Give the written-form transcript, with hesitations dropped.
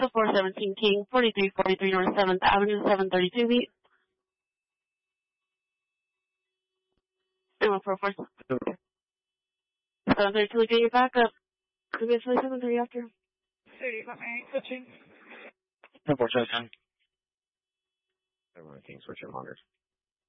to 417 King, 4343 North 7th Avenue, 732 feet. And 144. 732, get your backup. Could be a 730 after. 30, got my switching. 410. Everyone, King, switch 100.